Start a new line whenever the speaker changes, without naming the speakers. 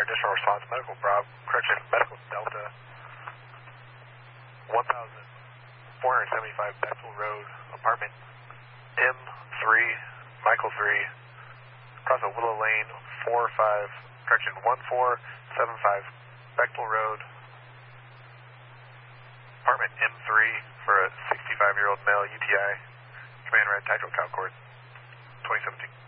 additional response, medical Delta 1475 Bethel Road, apartment M3, Michael 3, across a Willow Lane, 1475 Bechtel Road, apartment M3 for a 65-year-old male UTI, Command Red Tidal Cal Court, 2017.